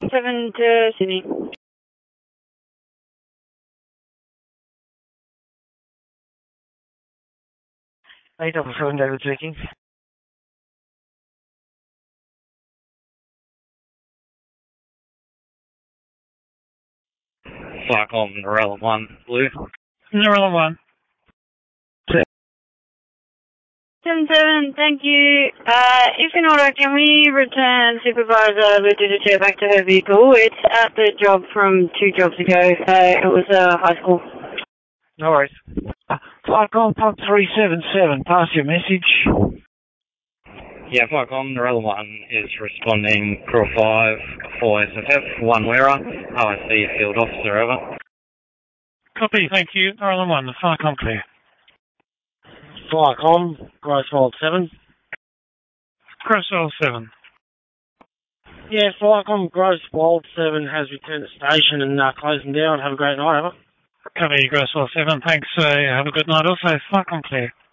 7 to Sydney. 877 David speaking. Flycom Narella 1, Blue. Narella 1. 7-7, thank you. If in order, can we return Supervisor Ludicic back to her vehicle? It's at the job from 2 jobs ago. It was a high school. No worries. Flycom Pump 377, pass your message. Yeah, Flycom Narella 1 is responding Crew 5 for SFF, 1 wearer, OSC field officer, over. Copy, thank you. Narella 1, the Flycom clear. Flycom, Grosswald 7. Grosswald 7. Yeah, Flycom Grosswald 7 has returned to station and closing down. Have a great night, over. Copy, Grosswald 7. Thanks. Have a good night also. Flycom clear.